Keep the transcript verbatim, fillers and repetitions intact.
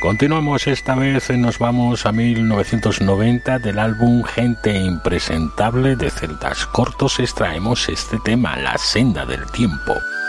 Continuamos, esta vez nos vamos a mil novecientos noventa. Del álbum Gente Impresentable de Celdas Cortos extraemos este tema, La Senda del Tiempo.